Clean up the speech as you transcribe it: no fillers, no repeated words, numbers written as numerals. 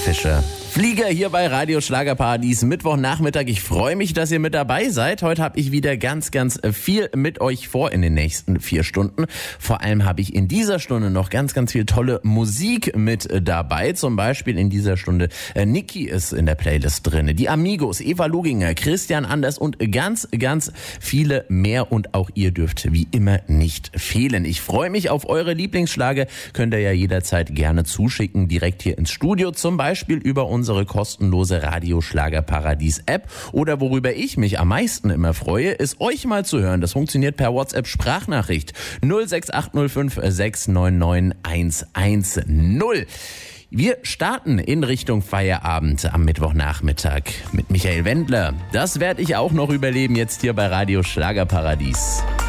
Fischer. Flieger hier bei Radio Schlagerparadies, Mittwochnachmittag. Ich freue mich, dass ihr mit dabei seid. Heute habe ich wieder ganz viel mit euch vor in den nächsten 4 Stunden. Vor allem habe ich in dieser Stunde noch ganz viel tolle Musik mit dabei. Zum Beispiel in dieser Stunde Niki ist in der Playlist drin, die Amigos, Eva Luginger, Christian Anders und ganz viele mehr. Und auch ihr dürft wie immer nicht fehlen. Ich freue mich auf eure Lieblingsschlager. Könnt ihr ja jederzeit gerne zuschicken, direkt hier ins Studio. Zum Beispiel über unsere kostenlose Radio Schlagerparadies App. Oder worüber ich mich am meisten immer freue, ist euch mal zu hören. Das funktioniert per WhatsApp Sprachnachricht 06805 699 110. Wir starten in Richtung Feierabend am Mittwochnachmittag mit Michael Wendler. Das werde ich auch noch überleben jetzt hier bei Radio Schlagerparadies.